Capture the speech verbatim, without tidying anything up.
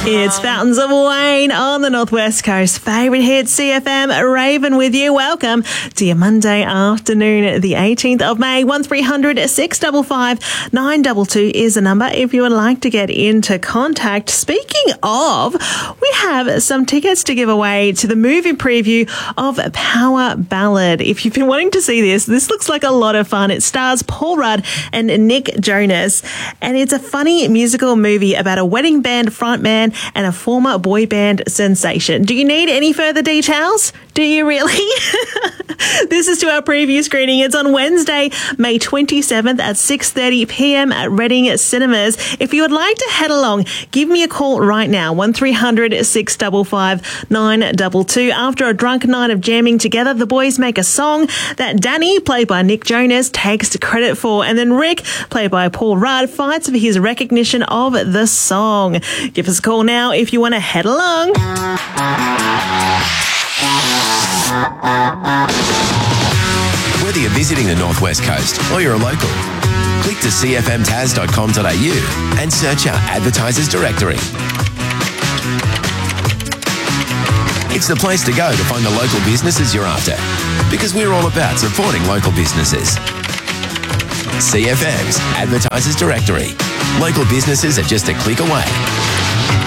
It's Fountains of Wayne on the Northwest Coast. Favourite hit C F M, Raven with you. Welcome to your Monday afternoon, the eighteenth of May. one three hundred six five five nine two two is the number if you would like to get into contact. Speaking of, we have some tickets to give away to the movie preview of Power Ballad. If you've been wanting to see this, this looks like a lot of fun. It stars Paul Rudd and Nick Jonas, and it's a funny musical movie about a wedding band frontman and a former boy band sensation. Do you need any further details? Do you really? This is to our preview screening. It's on Wednesday, May twenty-seventh at six thirty p.m. at Reading Cinemas. If you would like to head along, give me a call right now, one three hundred six five five nine two two. After a drunk night of jamming together, the boys make a song that Danny, played by Nick Jonas, takes credit for, and then Rick, played by Paul Rudd, fights for his recognition of the song. Give us a call now if you want to head along. Whether you're visiting the Northwest Coast or you're a local, click to c f m tas dot com dot a u and search our advertisers directory. It's the place to go to find the local businesses you're after, because we're all about supporting local businesses. C F M's Advertisers Directory. Local businesses are just a click away.